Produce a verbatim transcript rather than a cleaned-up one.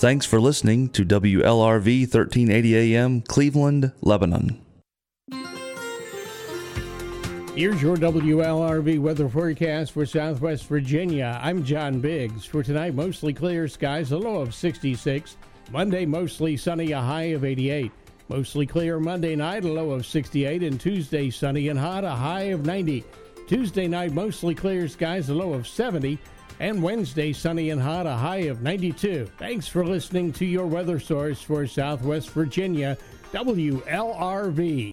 Thanks for listening to W L R V thirteen eighty A M, Cleveland, Lebanon. Here's your W L R V weather forecast for Southwest Virginia. I'm John Biggs. For tonight, mostly clear skies, a low of sixty-six. Monday, mostly sunny, a high of eighty-eight. Mostly clear Monday night, a low of sixty-eight. And Tuesday, sunny and hot, a high of ninety. Tuesday night, mostly clear skies, a low of seventy. And Wednesday, sunny and hot, a high of ninety-two. Thanks for listening to your weather source for Southwest Virginia, W L R V.